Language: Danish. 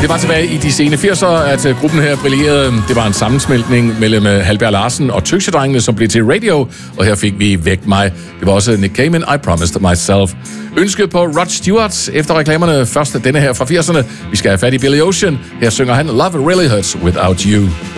Det var tilbage i de sene 80'ere, at gruppen her brillerede. Det var en sammensmeltning mellem Halberg Larsen og Tøsedrengene, som blev til Radio, og her fik vi Væk mig. Det var også Nick Cayman, I Promised Myself. Ønsket på Rod Stewart efter reklamerne. Først denne her fra 80'erne. Vi skal have fat i Billy Ocean. Her synger han Love Really Hurts Without You.